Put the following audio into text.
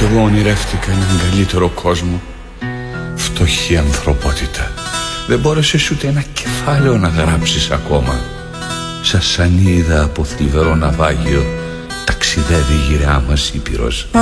κι εγώ ονειρεύτηκα έναν καλύτερο κόσμο. Φτωχή ανθρωπότητα. Δεν μπόρεσες ούτε ένα κεφάλαιο να γράψεις ακόμα. Σασανίδα από θλιβερό ναυάγιο ταξιδεύει η γυραιά μας Ήπειρος.